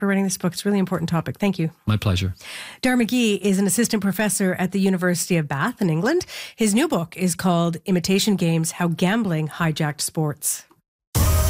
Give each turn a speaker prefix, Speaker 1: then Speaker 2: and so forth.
Speaker 1: for writing this book. It's a really important topic. Thank you.
Speaker 2: My pleasure.
Speaker 1: Darragh McGee is an assistant professor at the University of Bath in England. His new book is called Imitation Games: How Gambling Hijacked Sports.